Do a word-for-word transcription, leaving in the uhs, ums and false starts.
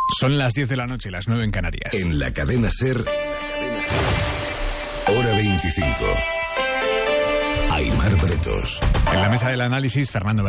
Son las diez de la noche, las nueve en Canarias. En la cadena SER, hora veinticinco. Aimar Bretos. En la mesa del análisis, Fernando